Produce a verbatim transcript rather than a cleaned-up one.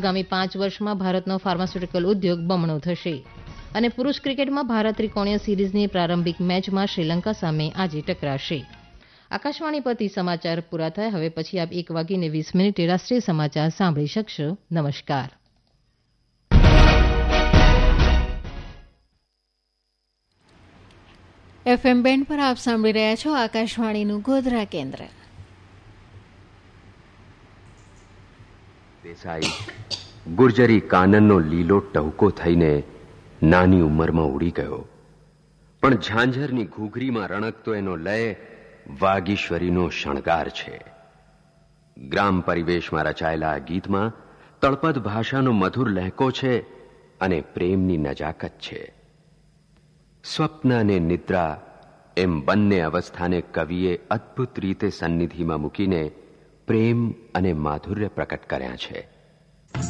આગામી પાંચ વર્ષમાં ભારતનો ફાર્માસ્યુટિકલ ઉદ્યોગ બમણો થશે. અને પુરૂષ ક્રિકેટમાં ભારત ત્રિકોણીય સિરીઝની પ્રારંભિક મેચમાં શ્રીલંકા સામે આજે ટકરાશે. આકાશવાણી પરથી સમાચાર પૂરા થયા. હવે પછી આપ એક વાગીને વીસ મિનિટે રાષ્ટ્રીય સમાચાર સાંભળી શકશો. નમસ્કાર. એફએમ બેન્ડ પર આપ સાંભળી રહ્યા છો આકાશવાણીનું ગોધરા કેન્દ્ર. દેસાઈ ગુર્જરી કાનનનો લીલો ટહુકો થઈને નાની ઉંમરમાં ઉડી ગયો, પણ ઝાંઝરની ઘૂઘરીમાં રણકતો એનો લય વાગીશ્વરીનો શણગાર છે. ગ્રામ પરિવેશમાં રચાયેલા આ ગીતમાં તળપદ ભાષાનો મધુર લહેકો છે અને પ્રેમની નજાકત છે. સ્વપ્ન અને નિદ્રા એમ બંને અવસ્થાને કવિએ અદ્ભુત રીતે સન્નિધિમાં મૂકીને પ્રેમ અને માધુર્ય પ્રકટ કર્યા છે.